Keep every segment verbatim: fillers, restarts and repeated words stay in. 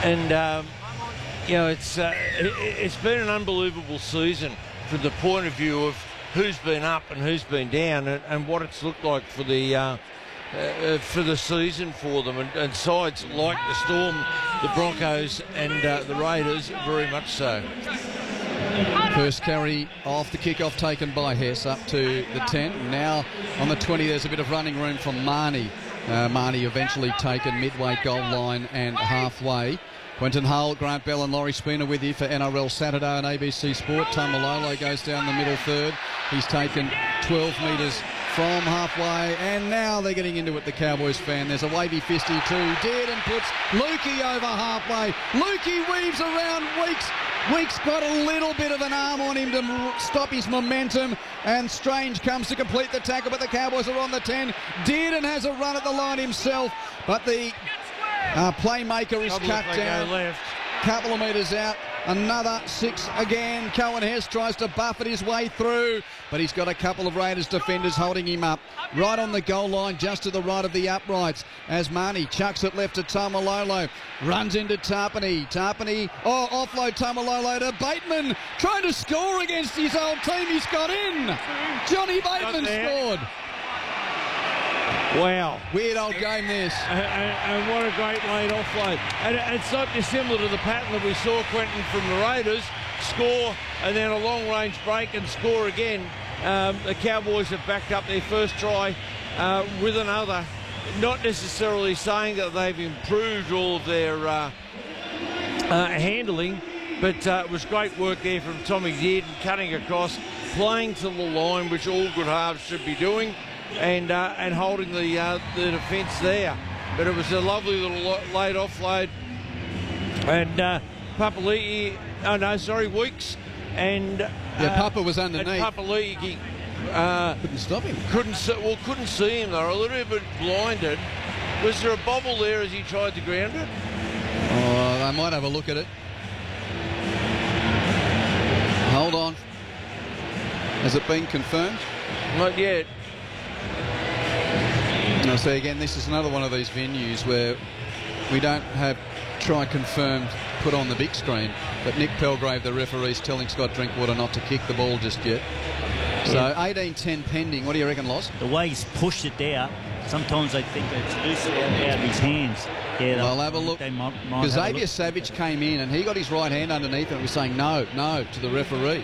And, um, you know, it's, uh, it, it's been an unbelievable season from the point of view of who's been up and who's been down, and, and what it's looked like for the uh, uh, for the season for them. And, and sides like the Storm, the Broncos and uh, the Raiders, very much so. First carry off the kick-off taken by Hess up to the ten. Now on the twenty, there's a bit of running room from Marnie. Uh, Marnie eventually taken midway goal line and halfway. Quentin Hull, Grant Bell and Laurie Spooner with you for N R L Saturday on A B C Sport. Tamalolo goes down the middle third. He's taken twelve metres from halfway, and now they're getting into it, the Cowboys fan. There's a wavy fisty too. Did and puts Lukey over halfway. Lukey weaves around Weeks. Weeks got a little bit of an arm on him to stop his momentum, and Strange comes to complete the tackle, but the Cowboys are on the ten. Did and has a run at the line himself, but the Uh, playmaker is Couple cut down. left. Couple of metres out. Another six again. Cohen Hess tries to buffet his way through, but he's got a couple of Raiders defenders holding him up. Right on the goal line, just to the right of the uprights, as Marnie chucks it left to Tamalolo. Runs into Tarpany. Tarpany, oh, offload Tamalolo to Bateman. Trying to score against his old team. He's got in. Johnny Bateman scored. Wow. Weird old game this. And, and, and what a great late offload. And it's not dissimilar to the pattern that we saw, Quentin, from the Raiders. Score and then a long-range break and score again. Um, the Cowboys have backed up their first try uh, with another. Not necessarily saying that they've improved all of their uh, uh, handling, but uh, it was great work there from Tommy Dearden, cutting across, playing to the line, which all good halves should be doing. And uh, and holding the uh, the defence there, but it was a lovely little late offload. And uh, Papali'i, oh no, sorry, Weeks, and uh, yeah, Papa was underneath. And Papali'i uh, couldn't stop him. Couldn't see, well, couldn't see him. They were a little bit blinded. Was there a bobble there as he tried to ground it? Oh, I might have a look at it. Hold on. Has it been confirmed? Not yet. Now, see, again, this is another one of these venues where we don't have try confirmed put on the big screen, but Nick Pelgrave, the referee, is telling Scott Drinkwater not to kick the ball just yet. So eighteen ten pending. What do you reckon, Loz? The way he's pushed it there, sometimes I think it's loose out of his hands. Yeah, I'll have a look. Because Xavier Savage came in and he got his right hand underneath and was saying no, no to the referee.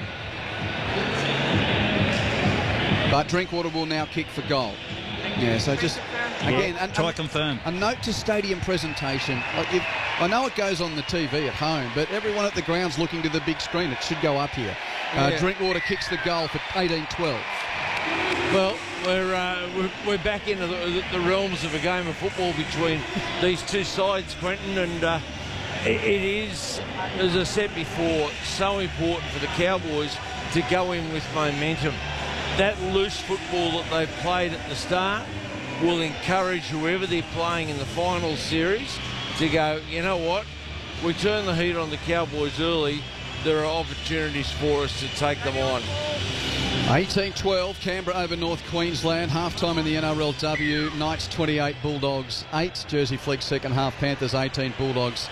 But Drinkwater will now kick for goal. Yeah, so just, again... Yeah, try confirm. A note to stadium presentation. Like if, I know it goes on the T V at home, but everyone at the ground's looking to the big screen. It should go up here. Uh, yeah. Drinkwater kicks the goal for eighteen twelve. Well, we're, uh, we're, we're back into the, the realms of a game of football between these two sides, Quentin, and uh, it, it is, as I said before, so important for the Cowboys to go in with momentum. That loose football that they've played at the start will encourage whoever they're playing in the final series to go, you know what, we turn the heat on the Cowboys early, there are opportunities for us to take them on. eighteen twelve, Canberra over North Queensland, half-time in the N R L W, Knights twenty-eight, Bulldogs eight, Jersey Flegg second half, Panthers eighteen, Bulldogs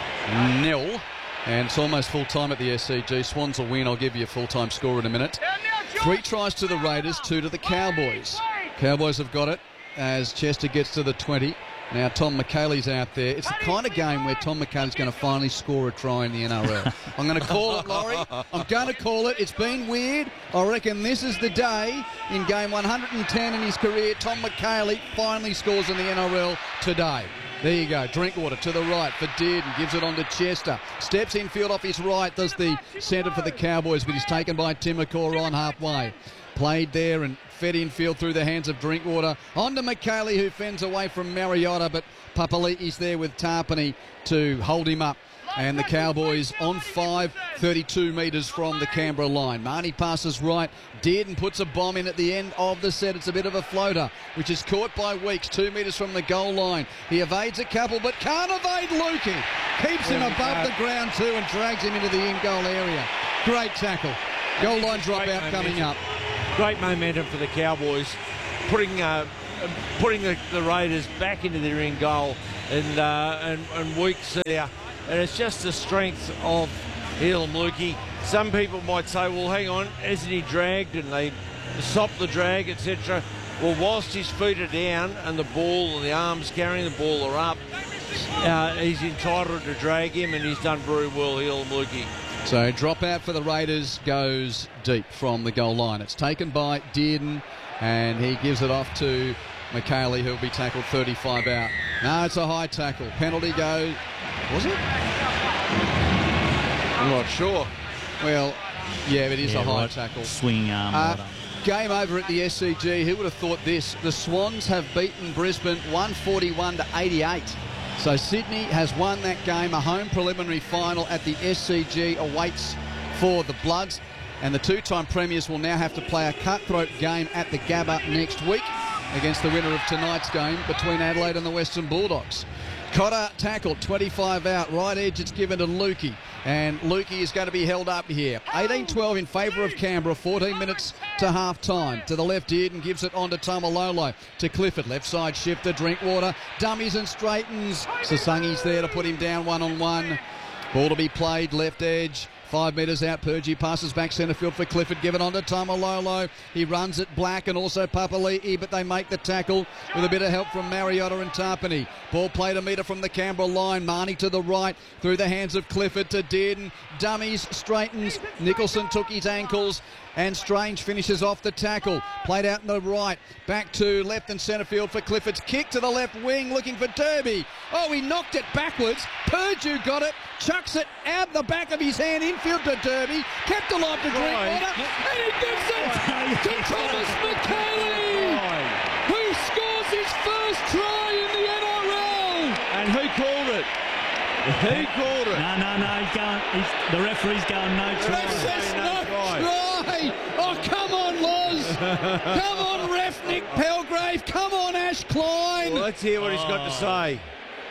nil, and it's almost full-time at the S C G. Swans will win, I'll give you a full-time score in a minute. Three tries to the Raiders, two to the Cowboys. Cowboys have got it as Chester gets to the twenty. Now Tom McKayle's out there. It's the kind of game where Tom McKayle's going to finally score a try in the N R L. I'm going to call it, Laurie. I'm going to call it. It's been weird. I reckon this is the day in game one hundred ten in his career. Tom McKayle finally scores in the N R L today. There you go. Drinkwater to the right for Dearden. Gives it on to Chester. Steps infield off his right. Does the centre for the Cowboys, but he's taken by Tim McCaw on halfway. Played there and fed infield through the hands of Drinkwater. On to McKayle, who fends away from Mariota, but Papali'i's there with Tarpany to hold him up. And the Cowboys on five, thirty-two metres from the Canberra line. Marnie passes right. Dearden puts a bomb in at the end of the set. It's a bit of a floater, which is caught by Weeks, two metres from the goal line. He evades a couple, but can't evade Lukey. Keeps him above the ground too and drags him into the in-goal area. Great tackle. Goal line dropout coming up. Great momentum for the Cowboys, putting uh, putting the, the Raiders back into their in goal, and uh, and and Weeks there and it's just the strength of Elam Lukey. Some people might say, well, hang on, hasn't he dragged and they stopped the drag, et cetera. Well, whilst his feet are down and the ball and the arms carrying the ball are up, uh, he's entitled to drag him, and he's done very well, Elam Lukey. So drop out for the Raiders goes deep from the goal line. It's taken by Dearden, and he gives it off to McKaylee, who'll be tackled thirty-five out. No, it's a high tackle. Penalty goes. Was it? I'm not sure. Well, yeah, it is Yeah, a high right. tackle. Swing arm. Uh, right on. Game over at the S C G. Who would have thought this? The Swans have beaten Brisbane one forty-one to eighty-eight. So Sydney has won that game. A home preliminary final at the S C G awaits for the Bloods. And the two-time premiers will now have to play a cutthroat game at the Gabba next week against the winner of tonight's game between Adelaide and the Western Bulldogs. Cotter tackled, twenty-five out. Right edge, it's given to Lukey. And Lukey is going to be held up here. eighteen twelve in favour of Canberra. fourteen minutes to half-time. To the left, Dearden gives it on to Tamalolo. To Clifford. Left side shift to Drinkwater. Dummies and straightens. Sasangi's there to put him down one-on-one. Ball to be played. Left edge. Five metres out, Purgey passes back centre field for Clifford, given on to Tamalolo. He runs it Black and also Papali'i, but they make the tackle with a bit of help from Mariota and Tarpany. Ball played a metre from the Canberra line. Marnie to the right, through the hands of Clifford to Dearden. Dummies, straightens. Nicholson took his ankles. And Strange finishes off the tackle. Played out in the right. Back to left and centre field for Clifford's kick to the left wing, looking for Derby. Oh, he knocked it backwards. Purdue got it. Chucks it out the back of his hand. Infield to Derby. Kept alive to Drinkwater. And he gives it to Thomas McKaylee, who scores his first try in the N R L. And who called it? Who called it? No, no, no. He's going. He's, the referee's going no try. Ref says no no try. try. Oh, come on, Loz. Come on, ref Nick Pelgrave. Come on, Ash Klein. Well, let's hear what he's got to say.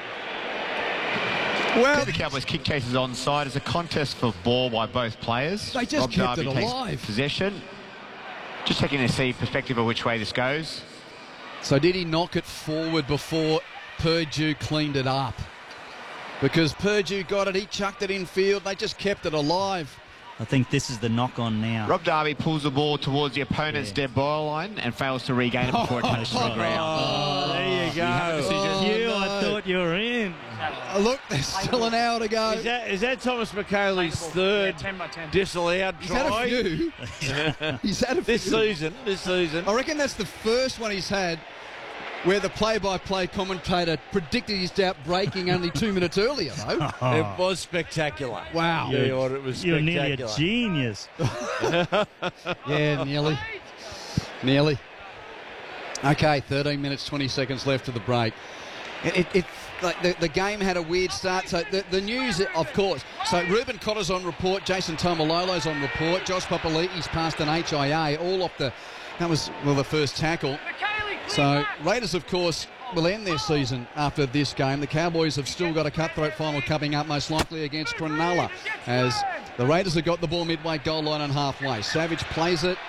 Well, the Cowboys kick chases onside. It's a contest for ball by both players. They just Rob kept Darby it takes alive. possession. Just checking to see perspective of which way this goes. So did he knock it forward before Purdue cleaned it up? Because Purdue got it, he chucked it in field, they just kept it alive. I think this is the knock on now. Rob Darby pulls the ball towards the opponent's Yeah. dead ball line and fails to regain it before it touches the ground. Oh, there you go. decision. you, no. I thought you were in. Uh, look, there's still an hour to go. Is that, is that Thomas McKaylee's third disallowed He's had a try few. He's had a few. this season? This season. I reckon that's the first one he's had where the play-by-play commentator predicted his doubt breaking only two minutes earlier, though. It was spectacular. Wow. Yeah, what, it was You're spectacular. nearly a genius. Yeah, nearly. Nearly. Okay, thirteen minutes, twenty seconds left of the break. It, it, it like the, the game had a weird start. So the, the news, of course. So Ruben Cotter's on report. Jason Tomalolo's on report. Josh Papali'i's passed an H I A. All off the... That was, well, the first tackle. So Raiders, of course, will end their season after this game. The Cowboys have still got a cutthroat final coming up, most likely against Cronulla, as the Raiders have got the ball midway goal line and halfway. Savage plays it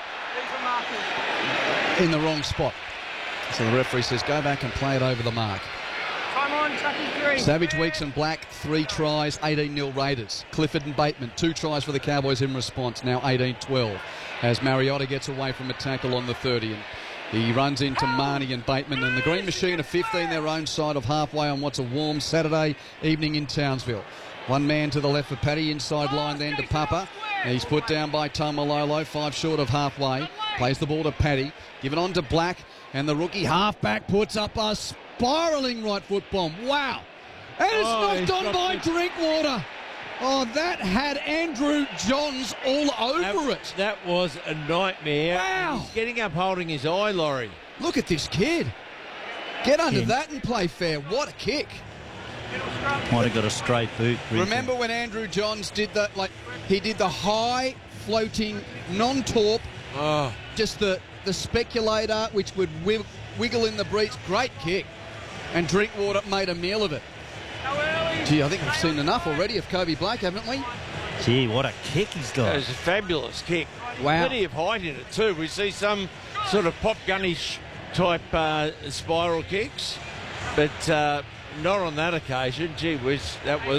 in the wrong spot. So the referee says, go back and play it over the mark. Time on, Chucky three. Savage, Weeks and Black, three tries, eighteen nil Raiders. Clifford and Bateman, two tries for the Cowboys in response, now eighteen twelve. As Mariota gets away from a tackle on the thirty. And he runs into Marnie and Bateman, and the Green Machine are fifteen their own side of halfway on what's a warm Saturday evening in Townsville. One man to the left for Paddy, inside line then to Papa. And he's put down by Tamalolo, five short of halfway. Plays the ball to Paddy, given on to Black, and the rookie halfback puts up a spiralling right foot bomb. Wow! And it's Oh, he's knocked on got by the- Drinkwater. Oh, that had Andrew Johns all over That, it. that was a nightmare. Wow. He's getting up holding his eye, Laurie. Look at this kid. Get under Yeah. that and play fair. What a kick. Might have got a straight boot. Really. Remember when Andrew Johns did that, like, he did the high floating, non-torp, Oh, just the, the speculator, which would wi- wiggle in the breach. Great kick. And Drinkwater made a meal of it. Gee, I think we've seen enough already of Kobe Blake, haven't we? Gee, what a kick he's that got. was a fabulous kick. Wow. Plenty of height in it too. We see some sort of pop gunnish type uh, spiral kicks, but uh, not on that occasion. Gee whiz, that was